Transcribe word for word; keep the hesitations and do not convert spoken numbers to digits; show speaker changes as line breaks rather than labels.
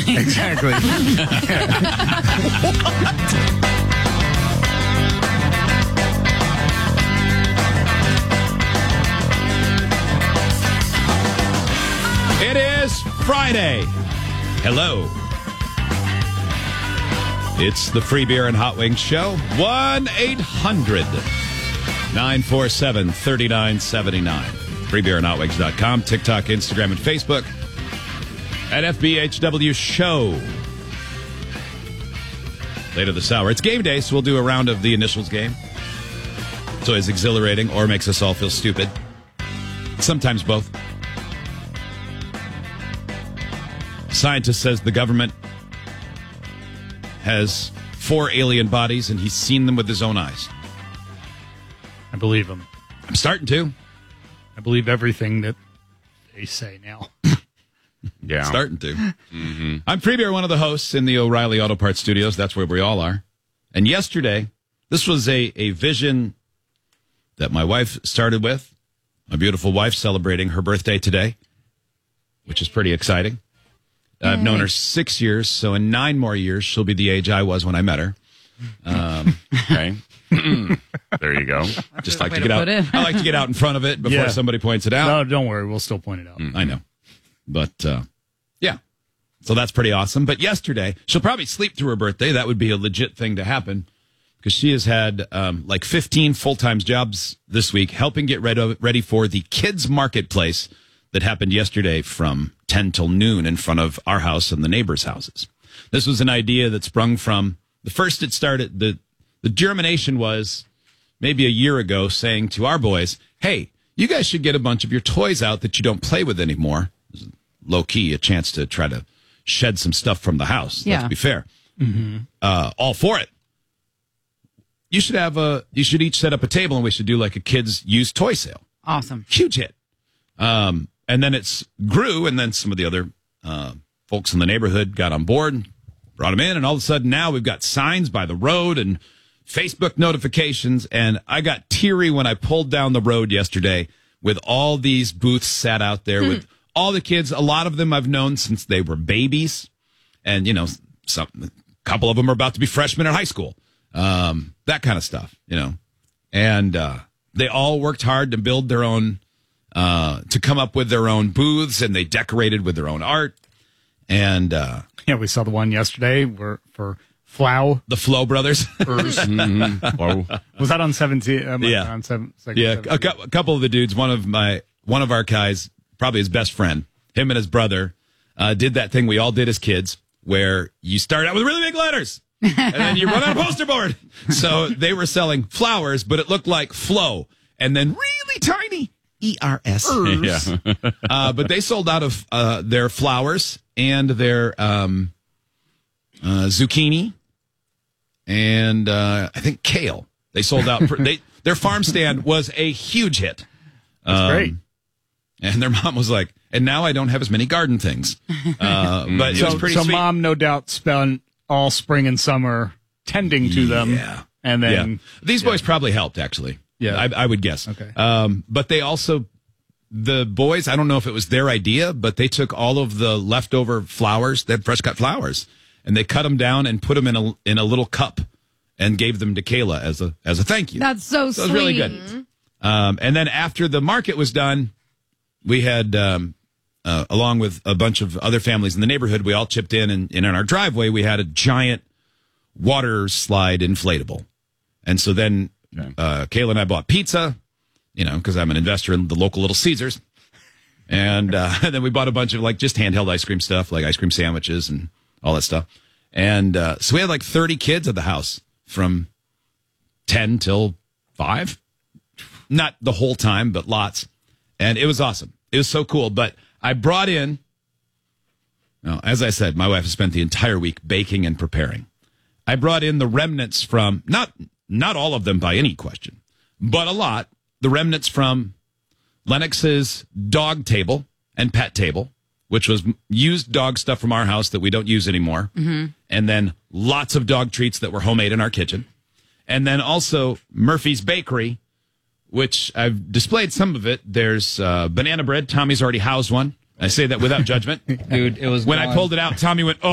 Exactly.
It is Friday. Hello. It's the Free Beer and Hot Wings Show. one eight hundred nine four seven three nine seven nine. free beer and hot wings dot com. TikTok, Instagram, and Facebook. At F B H W Show. Later this hour. It's game day, so we'll do a round of the initials game. It's always exhilarating or makes us all feel stupid. Sometimes both. Scientist says the government has four alien bodies and he's seen them with his own eyes.
I believe him.
I'm starting to.
I believe everything that they say now.
Yeah. Starting to. Mm-hmm. I'm Free Beer, one of the hosts in the O'Reilly Auto Parts Studios. That's where we all are. And yesterday, this was a, a vision that my wife started with. My beautiful wife celebrating her birthday today, which is pretty exciting. Yay. I've known her six years, so in nine more years, she'll be the age I was when I met her. Um, okay. There you go. Just like to get out. I like to get out in front of it before yeah. somebody points it out.
No, don't worry. We'll still point it out.
Mm, I know. But, uh, yeah. So that's pretty awesome. But yesterday, she'll probably sleep through her birthday. That would be a legit thing to happen because she has had um, like fifteen full-time jobs this week helping get ready, ready for the kids' marketplace that happened yesterday from ten till noon in front of our house and the neighbors' houses. This was an idea that sprung from the first it started. The, the germination was maybe a year ago saying to our boys, hey, you guys should get a bunch of your toys out that you don't play with anymore. Low key, a chance to try to shed some stuff from the house.
Yeah.
Let's be fair.
Mm-hmm.
Uh, all for it. You should have a. You should each set up a table, and we should do like a kids' used toy sale.
Awesome,
huge hit. Um, and then it's grew, and then some of the other uh, folks in the neighborhood got on board, brought them in, and all of a sudden now we've got signs by the road and Facebook notifications. And I got teary when I pulled down the road yesterday with all these booths sat out there with. All the kids, a lot of them I've known since they were babies. And, you know, some, a couple of them are about to be freshmen in high school. Um, that kind of stuff, you know. And uh, they all worked hard to build their own, uh, to come up with their own booths, and they decorated with their own art. And, uh,
yeah, we saw the one yesterday where, for Flow.
The Flow Brothers.
mm-hmm. Whoa. Was that on seventeen? Um,
yeah.
On seven,
yeah, a, cu- a couple of the dudes, one of my, one of our guys, probably his best friend, him and his brother, uh, did that thing we all did as kids where you start out with really big letters and then you run out a poster board. So they were selling flowers, but it looked like flow and then really tiny E R S. Yeah. uh, but they sold out of uh, their flowers and their um, uh, zucchini and uh, I think kale. They sold out. For, they, their farm stand was a huge hit.
That's um, great.
And their mom was like, and now I don't have as many garden things. Uh, but
so,
it was pretty
so
sweet.
Mom, no doubt, spent all spring and summer tending to them.
Yeah.
And then.
Yeah. These
yeah.
boys probably helped, actually.
Yeah.
I, I would guess.
Okay.
Um, but they also, the boys, I don't know if it was their idea, but they took all of the leftover flowers, they had fresh cut flowers, and they cut them down and put them in a, in a little cup and gave them to Kayla as a, as a thank you.
That's so,
so
sweet.
It was really good. Um, and then after the market was done, we had, um, uh, along with a bunch of other families in the neighborhood, we all chipped in, and, and in our driveway, we had a giant water slide inflatable. And so then okay. uh, Kayla and I bought pizza, you know, because I'm an investor in the local Little Caesars. And, uh, and then we bought a bunch of, like, just handheld ice cream stuff, like ice cream sandwiches and all that stuff. And uh, so we had, like, thirty kids at the house from ten till five. Not the whole time, but lots. And it was awesome. It was so cool. But I brought in, well, as I said, my wife has spent the entire week baking and preparing. I brought in the remnants from, not not all of them by any question, but a lot, the remnants from Lennox's dog table and pet table, which was used dog stuff from our house that we don't use anymore.
Mm-hmm.
And then lots of dog treats that were homemade in our kitchen. And then also Murphy's Bakery, which I've displayed some of it. There's uh, banana bread. Tommy's already housed one. I say that without judgment.
Dude, it was
when
gone.
I pulled it out, Tommy went, oh.